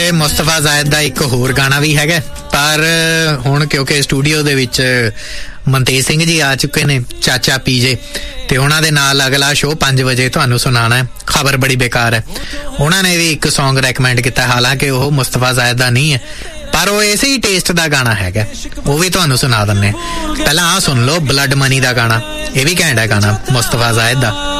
ਇੱਥੇ ਮੁਸਤਫਾ ਜ਼ਾਹਿਦ ਦਾ ਇੱਕ ਹੋਰ ਗਾਣਾ ਵੀ ਹੈਗਾ, ਪਰ ਹੁਣ ਕਿਉਂਕਿ ਸਟੂਡੀਓ ਦੇ ਵਿੱਚ ਮਨਤੇਜ ਸਿੰਘ ਜੀ ਆ ਚੁੱਕੇ ਨੇ, ਚਾਚਾ ਪੀਜੇ, ਤੇ ਉਹਨਾਂ ਦੇ ਨਾਲ ਅਗਲਾ ਸ਼ੋਅ 5 ਵਜੇ ਤੁਹਾਨੂੰ ਸੁਣਾਉਣਾ ਹੈ ਖਬਰ ਬੜੀ ਬੇਕਾਰ ਹੈ। ਉਹਨਾਂ ਨੇ ਵੀ ਇੱਕ ਸੌਂਗ ਰეკਮੈਂਡ ਕੀਤਾ, ਹਾਲਾਂਕਿ ਉਹ ਮੁਸਤਫਾ ਜ਼ਾਹਿਦ ਦਾ ਨਹੀਂ ਹੈ, ਪਰ ਉਹ ਇਸੇ ਹੀ ਟੇਸਟ ਦਾ ਗਾਣਾ ਹੈਗਾ, ਉਹ ਵੀ ਤੁਹਾਨੂੰ ਸੁਣਾ ਦਿੰਦੇ। ਪਹਿਲਾਂ ਆਹ ਸੁਣ ਲਓ ਬਲੱਡ ਮਨੀ ਦਾ ਗਾਣਾ, ਇਹ ਵੀ ਘੈਂਟ ਹੈ ਗਾਣਾ ਮੁਸਤਫਾ ਜ਼ਾਹਿਦ ਦਾ।